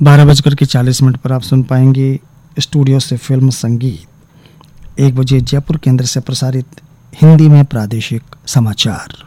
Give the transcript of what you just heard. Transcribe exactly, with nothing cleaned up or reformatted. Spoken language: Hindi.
बारह बजकर के चालीस मिनट पर आप सुन पाएंगे स्टूडियो से फिल्म संगीत। एक बजे जयपुर केंद्र से प्रसारित हिंदी में प्रादेशिक समाचार।